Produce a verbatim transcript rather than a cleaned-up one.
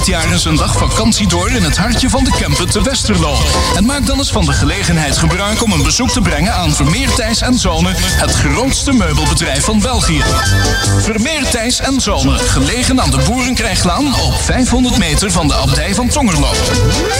jaar eens een dag vakantie door in het hartje van de Kempen te Westerlo. En maak dan eens van de gelegenheid gebruik om een bezoek te brengen aan Vermeer Thijs en Zonen, het grootste meubelbedrijf van België. Vermeer Thijs en Zonen, gelegen aan de Boerenkrijglaan op vijfhonderd meter van de abdij van Tongerlo.